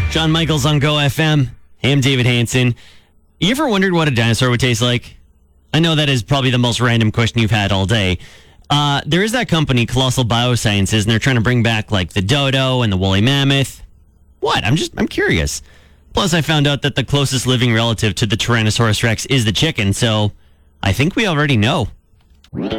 John Michaels on Go FM. Hey, I'm David Hansen. You ever wondered what a dinosaur would taste like? I know that is probably the most random question you've had all day. There is that company, Colossal Biosciences, and they're trying to bring back like the dodo and the woolly mammoth. What? I'm curious. Plus, I found out that the closest living relative to the Tyrannosaurus Rex is the chicken, so I think we already know.